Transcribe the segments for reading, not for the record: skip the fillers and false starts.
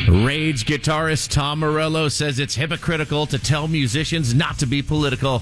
Rage guitarist Tom Morello says it's hypocritical to tell musicians not to be political.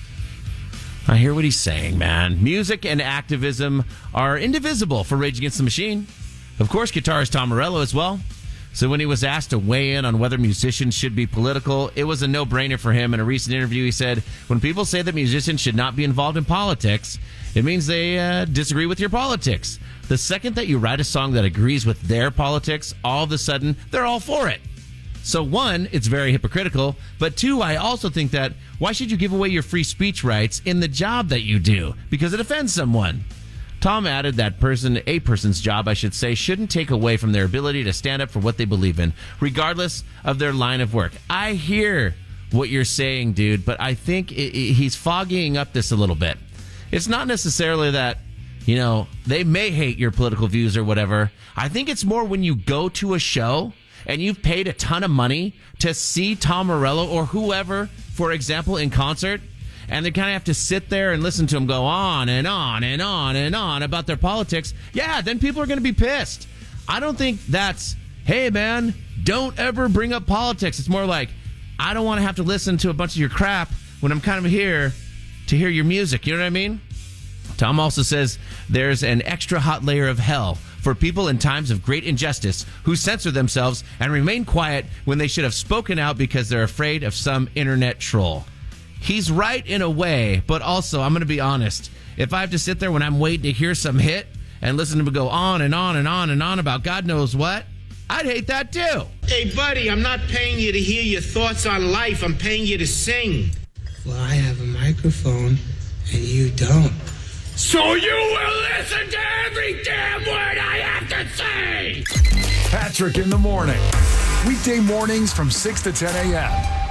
I hear what he's saying, man. Music and activism are indivisible for Rage Against the Machine. Of course, guitarist Tom Morello as well. So when he was asked to weigh in on whether musicians should be political, it was a no-brainer for him. In a recent interview, he said, when people say that musicians should not be involved in politics, it means they disagree with your politics. The second that you write a song that agrees with their politics, all of a sudden, they're all for it. So one, it's very hypocritical, but two, I also think that why should you give away your free speech rights in the job that you do? Because it offends someone. Tom added that a person's job, I should say, shouldn't take away from their ability to stand up for what they believe in, regardless of their line of work. I hear what you're saying, dude, but I think he's foggying up this a little bit. It's not necessarily that, you know, they may hate your political views or whatever. I think it's more when you go to a show and you've paid a ton of money to see Tom Morello or whoever, for example, in concert, and they kind of have to sit there and listen to him go on and on and on and on about their politics. Yeah, then people are going to be pissed. I don't think that's, hey, man, don't ever bring up politics. It's more like, I don't want to have to listen to a bunch of your crap when I'm kind of here to hear your music. You know what I mean? Tom also says there's an extra hot layer of hell for people in times of great injustice who censor themselves and remain quiet when they should have spoken out because they're afraid of some internet troll. He's right in a way, but also, I'm going to be honest, if I have to sit there when I'm waiting to hear some hit and listen to him go on and on and on and on about God knows what, I'd hate that too. Hey, buddy, I'm not paying you to hear your thoughts on life. I'm paying you to sing. Well, I have a microphone and you don't. So you will listen to every damn word I have to say! Patrick in the morning. Weekday mornings from 6 to 10 a.m.